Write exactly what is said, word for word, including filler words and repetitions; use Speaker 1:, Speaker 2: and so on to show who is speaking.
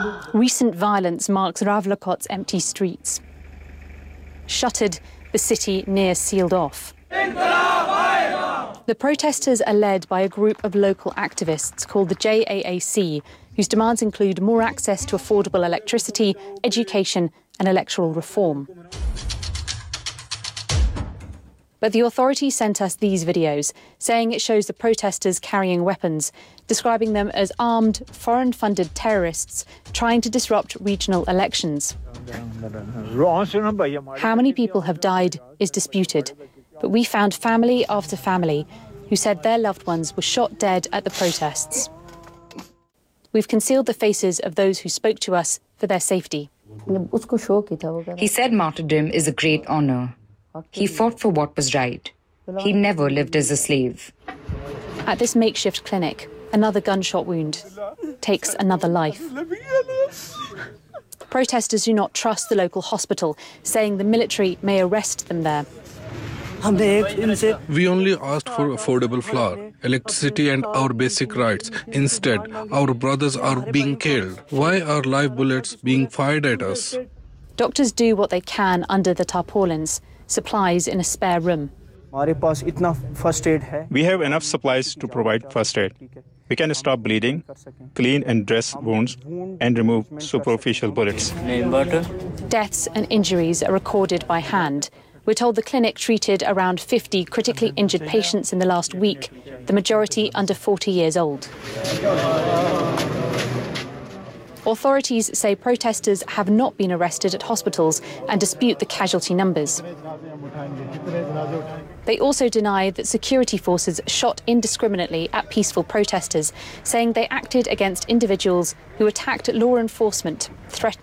Speaker 1: Recent violence marks Ravlakot's empty streets. Shuttered, the city near sealed off. The protesters are led by a group of local activists called the J A A C, whose demands include more access to affordable electricity, education and electoral reform. But the authorities sent us these videos, saying it shows the protesters carrying weapons, describing them as armed, foreign-funded terrorists trying to disrupt regional elections. How many people have died is disputed, but we found family after family who said their loved ones were shot dead at the protests. We've concealed the faces of those who spoke to us for their safety.
Speaker 2: He said martyrdom is a great honor. He fought for what was right. He never lived as a slave.
Speaker 1: At this makeshift clinic, another gunshot wound takes another life. Protesters do not trust the local hospital, saying the military may arrest them there.
Speaker 3: We only asked for affordable flour, electricity and our basic rights. Instead, our brothers are being killed. Why are live bullets being fired at us?
Speaker 1: Doctors do what they can under the tarpaulins, supplies in a spare room.
Speaker 4: We have enough supplies to provide first aid. We can stop bleeding, clean and dress wounds, and remove superficial bullets.
Speaker 1: Deaths and injuries are recorded by hand. We're told the clinic treated around fifty critically injured patients in the last week, the majority under forty years old. Authorities say protesters have not been arrested at hospitals and dispute the casualty numbers. They also deny that security forces shot indiscriminately at peaceful protesters, saying they acted against individuals who attacked law enforcement, threatening